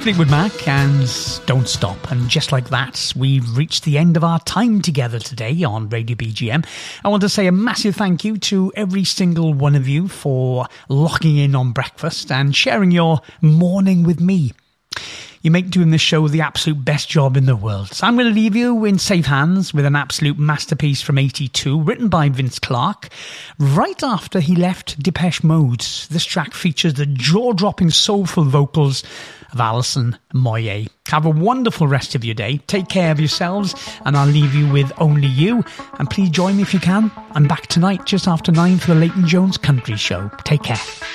Fleetwood Mac and Don't Stop. And just like that, we've reached the end of our time together today on Radio BGM. I want to say a massive thank you to every single one of you for locking in on breakfast and sharing your morning with me. You make doing this show the absolute best job in the world. So I'm going to leave you in safe hands with an absolute masterpiece from 82, written by Vince Clarke, right after he left Depeche Mode. This track features the jaw-dropping soulful vocals of Alison Moyet. Have a wonderful rest of your day. Take care of yourselves, and I'll leave you with Only You. And please join me if you can. I'm back tonight just after 9 for the Leighton Jones Country Show. Take care.